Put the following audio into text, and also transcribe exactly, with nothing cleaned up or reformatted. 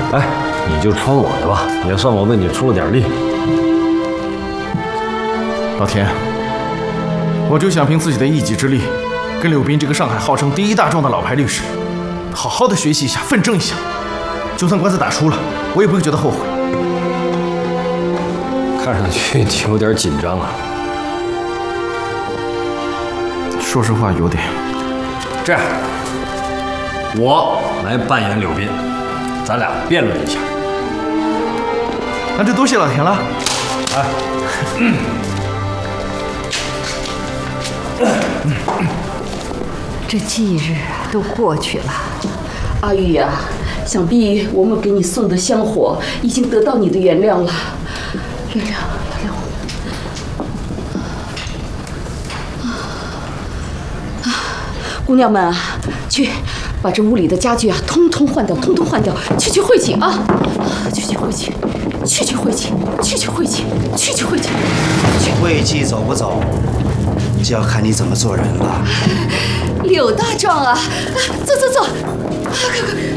哎，你就穿我的吧，也算我为你出了点力。 老田，我就想凭自己的一己之力，跟柳斌这个上海号称第一大壮的老牌律师，好好的学习一下，奋争一下。就算官司打输了，我也不会觉得后悔。 看上去你有点紧张啊。 说实话，有点。 这样，我来扮演柳斌，咱俩辩论一下。 那就多谢老田了。 哎。嗯这忌日都过去了， 阿玉呀、啊，想必我们给你送的香火已经得到你的原谅了，原谅，原谅我。啊，姑娘们啊，去把这屋里的家具啊，通通换掉，通通换掉，去去晦气啊，去去晦气，去去晦气，去去晦气，去去晦气， 晦气走不走，就要看你怎么做人了。 柳大壮啊，走走走，快快